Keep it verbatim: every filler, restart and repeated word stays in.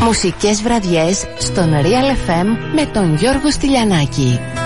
Μουσικές βραδιές στον Real εφ εμ με τον Γιώργο Στυλιανάκη.